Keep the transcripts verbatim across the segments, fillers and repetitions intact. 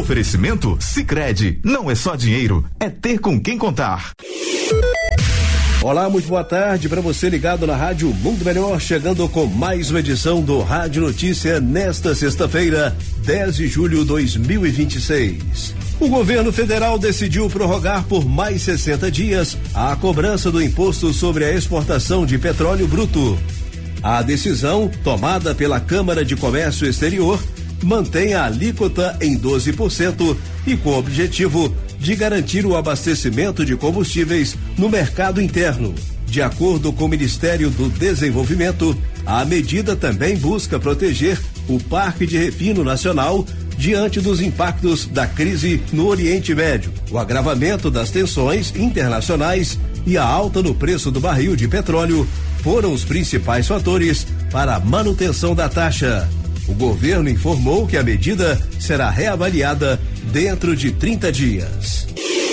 Oferecimento Sicredi, não é só dinheiro, é ter com quem contar. Olá, muito boa tarde para você ligado na Rádio Mundo Melhor, chegando com mais uma edição do Rádio Notícia nesta sexta-feira, dez de julho de dois mil e vinte e seis. O governo federal decidiu prorrogar por mais sessenta dias a cobrança do imposto sobre a exportação de petróleo bruto. A decisão, tomada pela Câmara de Comércio Exterior, mantém a alíquota em doze por cento e com o objetivo de garantir o abastecimento de combustíveis no mercado interno. De acordo com o Ministério do Desenvolvimento, a medida também busca proteger o Parque de Refino Nacional diante dos impactos da crise no Oriente Médio. O agravamento das tensões internacionais e a alta no preço do barril de petróleo foram os principais fatores para a manutenção da taxa. O governo informou que a medida será reavaliada dentro de trinta dias.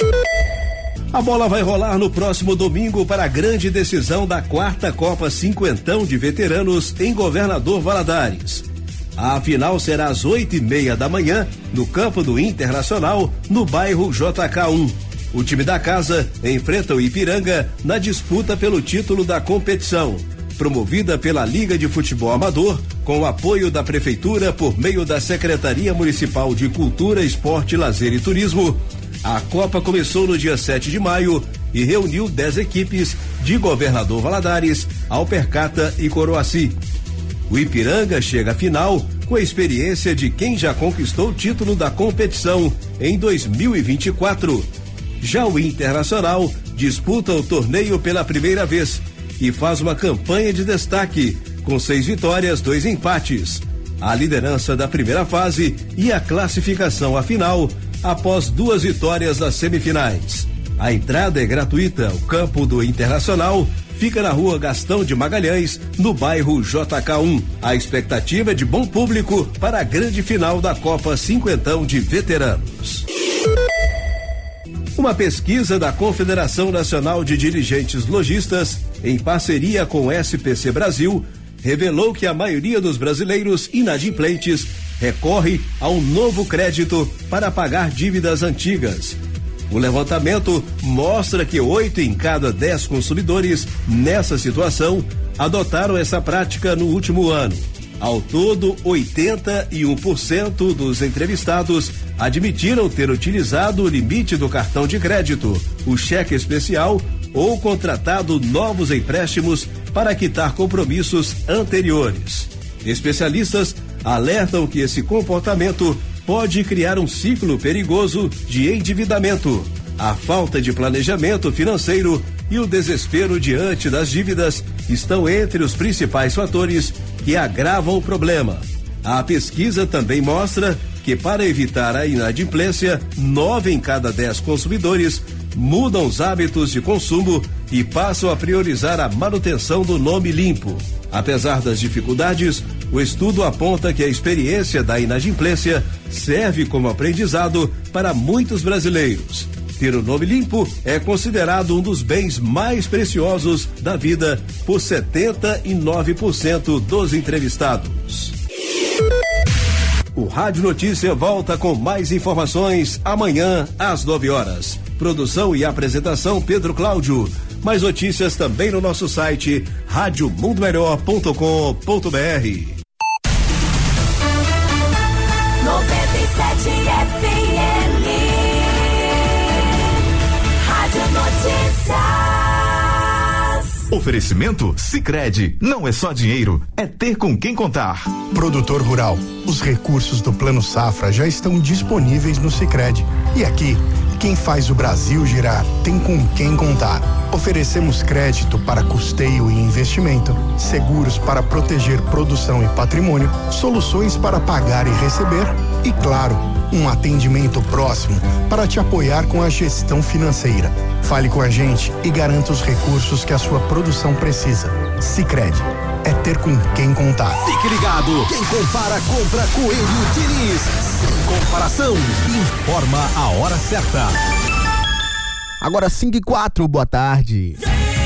A bola vai rolar no próximo domingo para a grande decisão da quarta Copa Cinquentão de Veteranos em Governador Valadares. A final será às oito e meia da manhã no campo do Internacional, no bairro J K um. O time da casa enfrenta o Ipiranga na disputa pelo título da competição, promovida pela Liga de Futebol Amador, com o apoio da Prefeitura por meio da Secretaria Municipal de Cultura, Esporte, Lazer e Turismo. A Copa começou no dia sete de maio e reuniu dez equipes de Governador Valadares, Alpercata e Coroaci. O Ipiranga chega à final com a experiência de quem já conquistou o título da competição em dois mil e vinte e quatro. Já o Internacional disputa o torneio pela primeira vez e faz uma campanha de destaque, com seis vitórias, dois empates. A liderança da primeira fase e a classificação à final após duas vitórias nas semifinais. A entrada é gratuita. O campo do Internacional fica na rua Gastão de Magalhães, no bairro J K um. A expectativa é de bom público para a grande final da Copa Cinquentão de Veteranos. Uma pesquisa da Confederação Nacional de Dirigentes Lojistas, em parceria com o S P C Brasil, revelou que a maioria dos brasileiros inadimplentes recorre a um novo crédito para pagar dívidas antigas. O levantamento mostra que oito em cada dez consumidores nessa situação adotaram essa prática no último ano. Ao todo, oitenta e um por cento dos entrevistados admitiram ter utilizado o limite do cartão de crédito, o cheque especial ou contratado novos empréstimos para quitar compromissos anteriores. Especialistas alertam que esse comportamento pode criar um ciclo perigoso de endividamento. A falta de planejamento financeiro e o desespero diante das dívidas estão entre os principais fatores que agravam o problema. A pesquisa também mostra que, para evitar a inadimplência, nove em cada dez consumidores mudam os hábitos de consumo e passam a priorizar a manutenção do nome limpo. Apesar das dificuldades, o estudo aponta que a experiência da inadimplência serve como aprendizado para muitos brasileiros. Ter o nome limpo é considerado um dos bens mais preciosos da vida por setenta e nove por cento dos entrevistados. O Rádio Notícia volta com mais informações amanhã às nove horas. Produção e apresentação Pedro Cláudio. Mais notícias também no nosso site rádio mundo melhor ponto com ponto br. noventa e sete F M Rádio Notícias. Oferecimento Sicredi, não é só dinheiro, é ter com quem contar. Produtor rural, os recursos do Plano Safra já estão disponíveis no Sicredi. E aqui, quem faz o Brasil girar tem com quem contar. Oferecemos crédito para custeio e investimento, seguros para proteger produção e patrimônio, soluções para pagar e receber e, claro, um atendimento próximo para te apoiar com a gestão financeira. Fale com a gente e garanta os recursos que a sua produção precisa. Sicredi, é ter com quem contar. Fique ligado, quem compara, compra Coelho Diniz. Sem comparação, informa a hora certa. Agora cinco e quatro, boa tarde.